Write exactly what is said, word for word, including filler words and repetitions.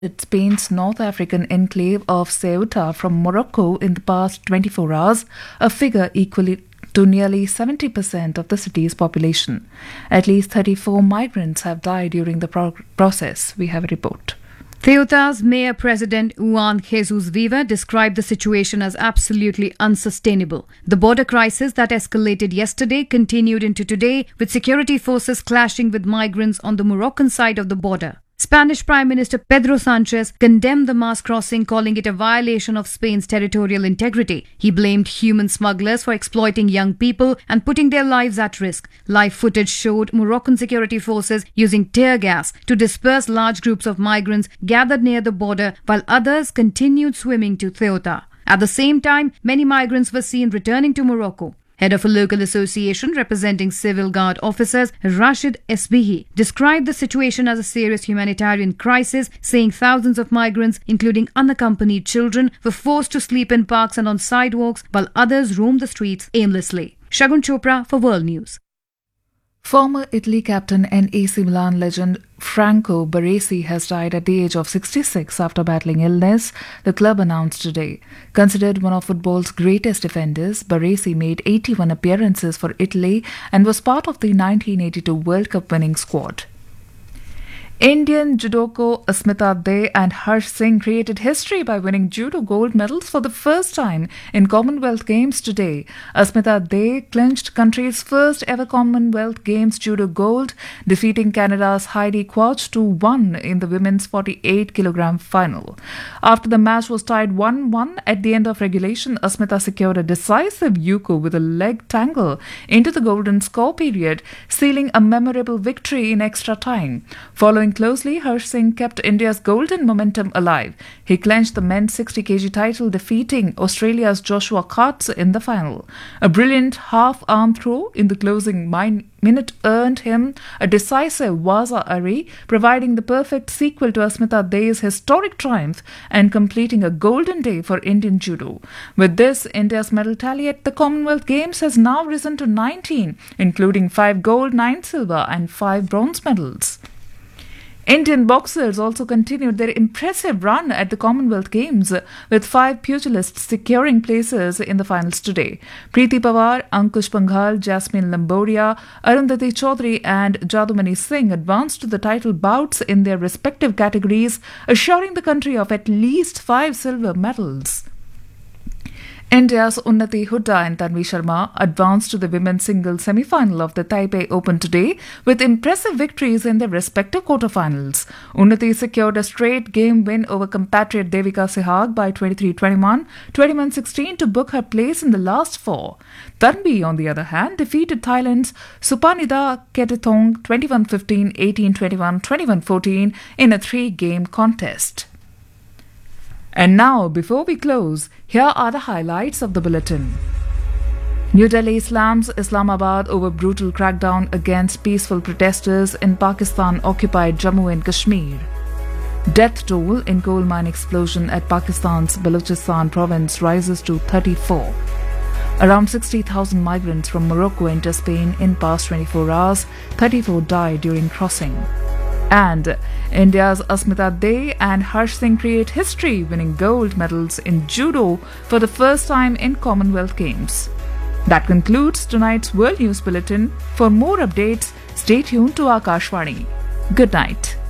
Spain's North African enclave of Ceuta from Morocco in the past twenty-four hours, a figure equal to nearly seventy percent of the city's population. At least thirty-four migrants have died during the pro- process. We have a report. Ceuta's Mayor-President Juan Jesus Viva described the situation as absolutely unsustainable. The border crisis that escalated yesterday continued into today, with security forces clashing with migrants on the Moroccan side of the border. Spanish Prime Minister Pedro Sanchez condemned the mass crossing, calling it a violation of Spain's territorial integrity. He blamed human smugglers for exploiting young people and putting their lives at risk. Live footage showed Moroccan security forces using tear gas to disperse large groups of migrants gathered near the border, while others continued swimming to Ceuta. At the same time, many migrants were seen returning to Morocco. Head of a local association representing civil guard officers, Rashid Esbihi, described the situation as a serious humanitarian crisis, saying thousands of migrants, including unaccompanied children, were forced to sleep in parks and on sidewalks, while others roamed the streets aimlessly. Shagun Chopra for World News. Former Italy captain and A C Milan legend Franco Baresi has died at the age of sixty-six after battling illness, the club announced today. Considered one of football's greatest defenders, Baresi made eighty-one appearances for Italy and was part of the nineteen eighty-two World Cup winning squad. Indian judoka Asmita De and Harsh Singh created history by winning judo gold medals for the first time in Commonwealth Games today. Asmita De clinched country's first ever Commonwealth Games judo gold, defeating Canada's Heidi Quach two one in the women's forty-eight kilogram final. After the match was tied one one at the end of regulation, Asmita secured a decisive yuko with a leg tangle into the golden score period, sealing a memorable victory in extra time. Following closely, Harsh Singh kept India's golden momentum alive. He clinched the men's sixty kilogram title, defeating Australia's Joshua Katz in the final. A brilliant half-arm throw in the closing minute earned him a decisive Waza Ari, providing the perfect sequel to Asmita De's historic triumph and completing a golden day for Indian judo. With this, India's medal tally at the Commonwealth Games has now risen to nineteen, including five gold, nine silver and five bronze medals. Indian boxers also continued their impressive run at the Commonwealth Games, with five pugilists securing places in the finals today. Preeti Pawar, Ankush Panghal, Jasmine Lamboria, Arundhati Chaudhary and Jadumani Singh advanced to the title bouts in their respective categories, assuring the country of at least five silver medals. India's Unnati Hooda and Tanvi Sharma advanced to the women's singles semi-final of the Taipei Open today with impressive victories in their respective quarterfinals. Unnati secured a straight game win over compatriot Devika Sehag by twenty-three twenty-one, twenty-one sixteen to book her place in the last four. Tanvi, on the other hand, defeated Thailand's Supanida Ketethong twenty-one fifteen, eighteen twenty-one, twenty-one fourteen in a three-game contest. And now, before we close, here are the highlights of the bulletin. New Delhi slams Islamabad over brutal crackdown against peaceful protesters in Pakistan-occupied Jammu and Kashmir. Death toll in coal mine explosion at Pakistan's Balochistan province rises to thirty-four. Around sixty thousand migrants from Morocco enter Spain in past twenty-four hours. thirty-four died during crossing. And India's Asmita De and Harsh Singh create history, winning gold medals in judo for the first time in Commonwealth Games. That concludes tonight's World News Bulletin. For more updates, stay tuned to Akashvani. Good night.